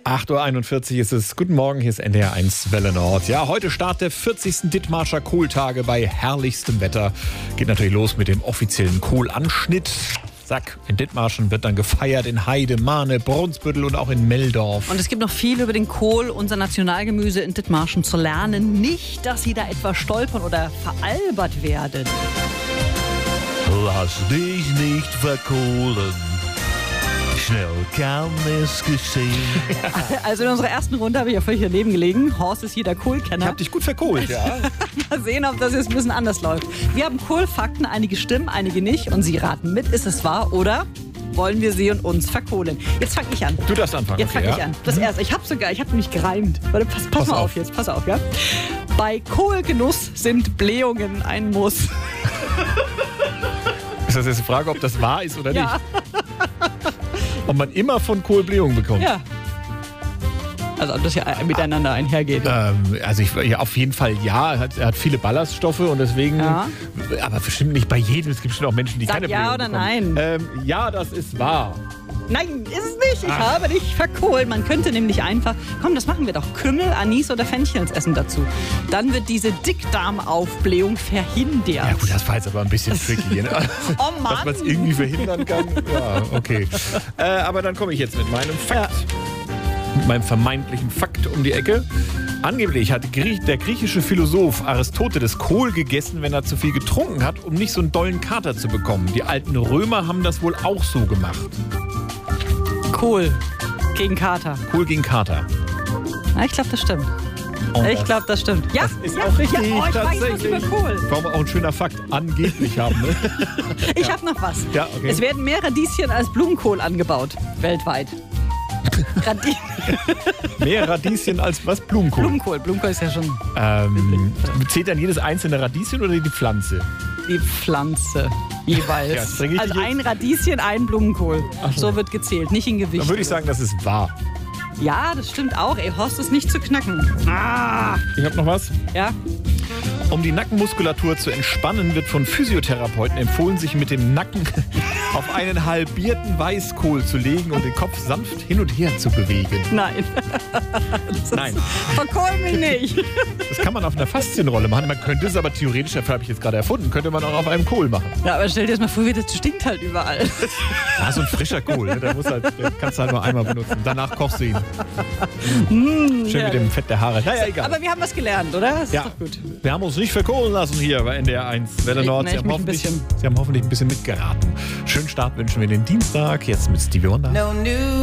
8.41 Uhr ist es. Guten Morgen, hier ist NDR 1 Welle Nord. Ja, heute Start der 40. Dithmarscher Kohltage bei herrlichstem Wetter. Geht natürlich los mit dem offiziellen Kohlanschnitt. Zack, in Dithmarschen wird dann gefeiert in Heide, Mahne, Brunsbüttel und auch in Meldorf. Und es gibt noch viel über den Kohl, unser Nationalgemüse in Dithmarschen, zu lernen. Nicht, dass Sie da etwas stolpern oder veralbert werden. Lass dich nicht verkohlen. Schnell kann es geschehen. Also in unserer ersten Runde habe ich ja völlig daneben gelegen. Horst ist hier der Kohlkenner. Ich habe dich gut verkohlt, ja. Mal sehen, ob das jetzt ein bisschen anders läuft. Wir haben Kohlfakten, einige stimmen, einige nicht. Und Sie raten mit, ist es wahr oder wollen wir sie und uns verkohlen? Jetzt fange ich an. Du darfst anfangen. Jetzt fange ich an. Das erste. Ich habe nämlich gereimt. Warte, pass mal auf jetzt. Pass auf, ja. Bei Kohlgenuss sind Blähungen ein Muss. Ist das jetzt eine Frage, ob das wahr ist oder Ja. nicht? Ob man immer von Kohl Blähungen bekommt? Ja. Also ob das ja miteinander einhergeht. Auf jeden Fall ja. Er hat viele Ballaststoffe und deswegen, Ja. aber bestimmt nicht bei jedem. Es gibt schon auch Menschen, die Sag keine ja Blähungen oder bekommen. nein. Ja, das ist wahr. Nein, ist es nicht. Ich habe dich verkohlt. Man könnte nämlich einfach, komm, das machen wir doch, Kümmel, Anis oder Fenchel ins Essen dazu. Dann wird diese Dickdarmaufblähung verhindert. Ja gut, das war jetzt aber ein bisschen tricky. Ne? Oh Mann. Dass man es irgendwie verhindern kann. Ja, okay. Aber dann komme ich jetzt mit meinem Fakt. Mit meinem vermeintlichen Fakt um die Ecke. Angeblich hat der griechische Philosoph Aristoteles Kohl gegessen, wenn er zu viel getrunken hat, um nicht so einen dollen Kater zu bekommen. Die alten Römer haben das wohl auch so gemacht. Kohl gegen Kater. Kohl gegen Kater. Ja, ich glaube, das stimmt. Und Ich glaube, das stimmt. Ja, das ist auch richtig, Ja, ich weiß was tatsächlich. über Kohl. Warum auch ein schöner Fakt. Angeblich haben, ne? Ich habe noch was. Ja, okay. Es werden mehr Radieschen als Blumenkohl angebaut. Weltweit. Mehr Radieschen als was? Blumenkohl. Blumenkohl ist ja schon Zählt dann jedes einzelne Radieschen oder die Pflanze? die Pflanze jeweils. Ja, das bring ich Also dich ein Radieschen, ein Blumenkohl. So wird gezählt, nicht in Gewicht. Dann würde ich sagen, das ist wahr. Ja, das stimmt auch. Ey, Horst ist nicht zu knacken. Ich habe noch was. Ja. Um die Nackenmuskulatur zu entspannen, wird von Physiotherapeuten empfohlen, sich mit dem Nacken auf einen halbierten Weißkohl zu legen und den Kopf sanft hin und her zu bewegen. Nein. Nein, Verkohl mich nicht. das kann man auf einer Faszienrolle machen. Man könnte es aber theoretisch, dafür habe ich jetzt gerade erfunden, könnte man auch auf einem Kohl machen. Ja, aber stell dir das mal vor, wie das stinkt halt überall. Ja, so ein frischer Kohl, ne? Den kannst du halt nur einmal benutzen. Danach kochst du ihn. Schön mit dem Fett der Haare. Naja, egal. Aber wir haben was gelernt, oder? Das Ja, ist doch gut. wir haben uns nicht verkohlen lassen hier bei NDR 1 Welle Nord. Nee, Sie haben hoffentlich ein bisschen mitgeraten. Schönen Start wünschen wir den Dienstag. Jetzt mit Stevie Wonder. No news.